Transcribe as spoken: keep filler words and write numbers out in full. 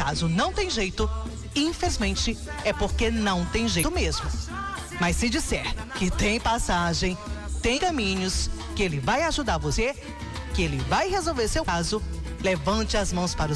caso não tem jeito, infelizmente é porque não tem jeito mesmo. Mas se disser que tem passagem, tem caminhos, que ele vai ajudar você, que ele vai resolver seu caso, levante as mãos para o